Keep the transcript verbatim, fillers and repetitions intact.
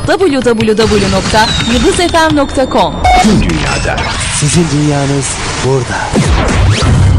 double-u double-u double-u nokta yıldız f m nokta com. Tüm dünyada. Sizin dünyanız burada.